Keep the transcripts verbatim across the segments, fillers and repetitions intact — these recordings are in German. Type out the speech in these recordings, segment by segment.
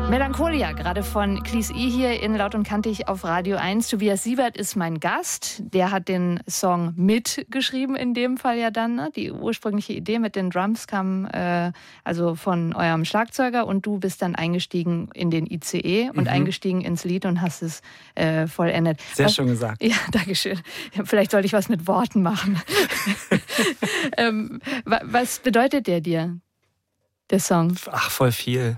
Melancholia, gerade von Cleese E hier in Laut und Kantig auf Radio eins. Tobias Siebert ist mein Gast. Der hat den Song mitgeschrieben, in dem Fall ja dann. Ne? Die ursprüngliche Idee mit den Drums kam äh, also von eurem Schlagzeuger und du bist dann eingestiegen in den I C E und mhm. eingestiegen ins Lied und hast es äh, vollendet. Sehr was, schön gesagt. Ja, danke schön. Vielleicht sollte ich was mit Worten machen. ähm, was bedeutet der dir, der Song? Ach, voll viel.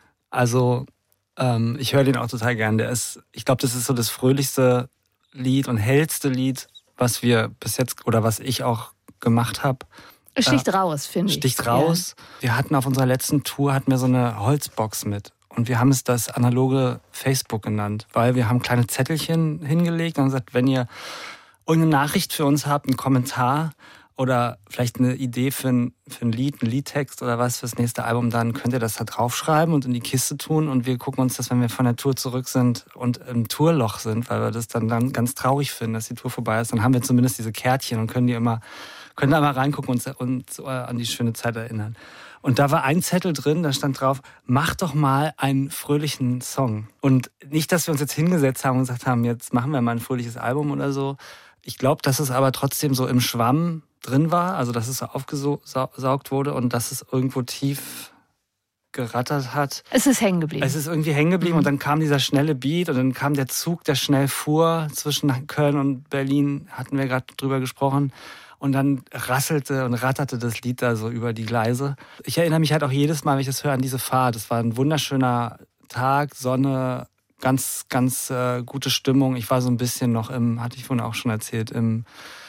Also ähm, ich höre den auch total gern. Der ist, ich glaube, das ist so das fröhlichste Lied und hellste Lied, was wir bis jetzt oder was ich auch gemacht habe. Sticht äh, raus, finde ich. Sticht raus. Ja. Wir hatten auf unserer letzten Tour hatten wir so eine Holzbox mit und wir haben es das analoge Facebook genannt, weil wir haben kleine Zettelchen hingelegt und haben gesagt, wenn ihr irgendeine Nachricht für uns habt, einen Kommentar oder vielleicht eine Idee für ein, für ein Lied, einen Liedtext oder was fürs nächste Album, dann könnt ihr das da draufschreiben und in die Kiste tun und wir gucken uns das, wenn wir von der Tour zurück sind und im Tourloch sind, weil wir das dann, dann ganz traurig finden, dass die Tour vorbei ist, dann haben wir zumindest diese Kärtchen und können die immer, können da mal reingucken und uns an die schöne Zeit erinnern. Und da war ein Zettel drin, da stand drauf, mach doch mal einen fröhlichen Song. Und nicht, dass wir uns jetzt hingesetzt haben und gesagt haben, jetzt machen wir mal ein fröhliches Album oder so. Ich glaube, dass es aber trotzdem so im Schwamm drin war, also dass es so aufgesaugt wurde und dass es irgendwo tief gerattert hat. Es ist hängen geblieben. Es ist irgendwie hängen geblieben mhm. und dann kam dieser schnelle Beat und dann kam der Zug, der schnell fuhr zwischen Köln und Berlin, hatten wir gerade drüber gesprochen. Und dann rasselte und ratterte das Lied da so über die Gleise. Ich erinnere mich halt auch jedes Mal, wenn ich das höre, an diese Fahrt. Es war ein wunderschöner Tag, Sonne, ganz, ganz äh, gute Stimmung. Ich war so ein bisschen noch im, hatte ich vorhin auch schon erzählt, im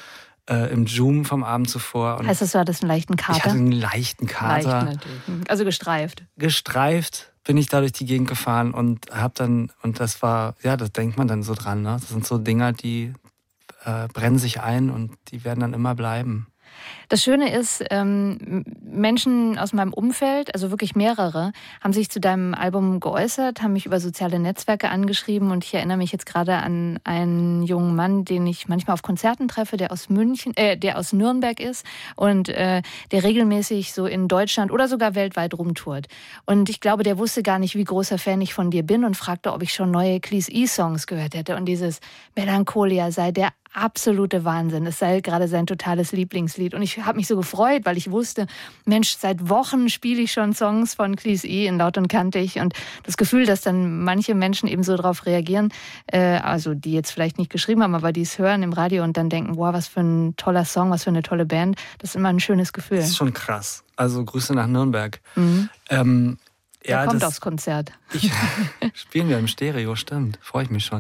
Äh, im Zoom vom Abend zuvor. Und heißt das, du hattest einen leichten Kater? Ich hatte einen leichten Kater. Leicht natürlich. Also gestreift. Gestreift bin ich da durch die Gegend gefahren und hab dann, und das war, ja, das denkt man dann so dran, ne? Das sind so Dinger, die äh, brennen sich ein und die werden dann immer bleiben. Das Schöne ist, ähm, Menschen aus meinem Umfeld, also wirklich mehrere, haben sich zu deinem Album geäußert, haben mich über soziale Netzwerke angeschrieben und ich erinnere mich jetzt gerade an einen jungen Mann, den ich manchmal auf Konzerten treffe, der aus München, äh, der aus Nürnberg ist und äh, der regelmäßig so in Deutschland oder sogar weltweit rumtourt. Und ich glaube, der wusste gar nicht, wie großer Fan ich von dir bin und fragte, ob ich schon neue Cleese E-Songs gehört hätte. Und dieses Melancholia sei der absolute Wahnsinn. Es sei gerade sein totales Lieblingslied. Und ich habe mich so gefreut, weil ich wusste, Mensch, seit Wochen spiele ich schon Songs von Cleese E in Laut und Kantig. Und das Gefühl, dass dann manche Menschen eben so darauf reagieren, äh, also die jetzt vielleicht nicht geschrieben haben, aber die es hören im Radio und dann denken, wow, was für ein toller Song, was für eine tolle Band. Das ist immer ein schönes Gefühl. Das ist schon krass. Also Grüße nach Nürnberg. Mhm. Ähm, Der ja, kommt das, aufs Konzert. Ich, spielen wir im Stereo, stimmt. Freue ich mich schon.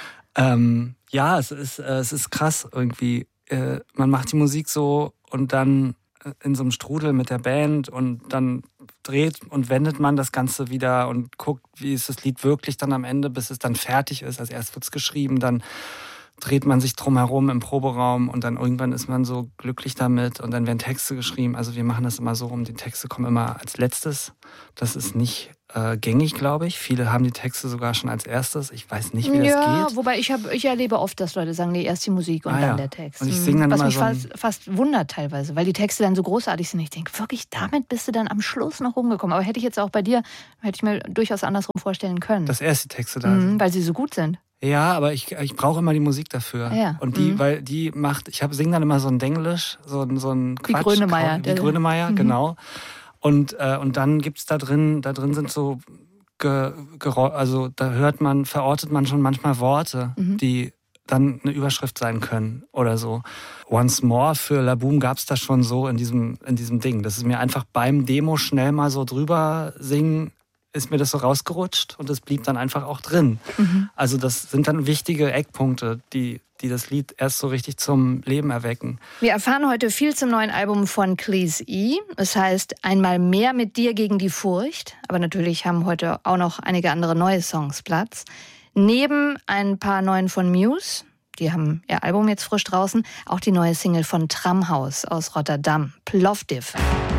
Ähm, ja, es ist, äh, es ist krass irgendwie. Äh, man macht die Musik so und dann in so einem Strudel mit der Band und dann dreht und wendet man das Ganze wieder und guckt, wie ist das Lied wirklich dann am Ende, bis es dann fertig ist. Also erst wird es geschrieben, dann dreht man sich drumherum im Proberaum und dann irgendwann ist man so glücklich damit und dann werden Texte geschrieben. Also wir machen das immer so rum, die Texte kommen immer als letztes. Das ist nicht äh, gängig, glaube ich. Viele haben die Texte sogar schon als erstes. Ich weiß nicht, wie das ja, geht. Wobei ich, hab, ich erlebe oft, dass Leute sagen, nee, erst die Musik und ah, dann ja. der Text. Und ich singe dann Was immer mich so fast, fast wundert teilweise, weil die Texte dann so großartig sind. Ich denke, wirklich, damit bist du dann am Schluss noch rumgekommen. Aber hätte ich jetzt auch bei dir, hätte ich mir durchaus andersrum vorstellen können. Dass erst die Texte da mhm, sind. Weil sie so gut sind. Ja, aber ich, ich brauche immer die Musik dafür. Ja. Und die, mhm. weil die macht, ich singe dann immer so ein Denglisch, so, so ein Quatsch. Wie Grönemeyer. Wie Grönemeyer, mhm. genau. Und, äh, und dann gibt's da drin, da drin sind so, ge, Geräu- also da hört man, verortet man schon manchmal Worte, mhm. die dann eine Überschrift sein können oder so. Once More für La Boom gab's da schon so in diesem, in diesem Ding. Das ist mir einfach beim Demo schnell mal so drüber singen, ist mir das so rausgerutscht und es blieb dann einfach auch drin. Mhm. Also das sind dann wichtige Eckpunkte, die, die das Lied erst so richtig zum Leben erwecken. Wir erfahren heute viel zum neuen Album von Cleese E. Es heißt Einmal mehr mit dir gegen die Furcht. Aber natürlich haben heute auch noch einige andere neue Songs Platz. Neben ein paar neuen von Muse, die haben ihr Album jetzt frisch draußen, auch die neue Single von Tramhaus aus Rotterdam, Plovdiv.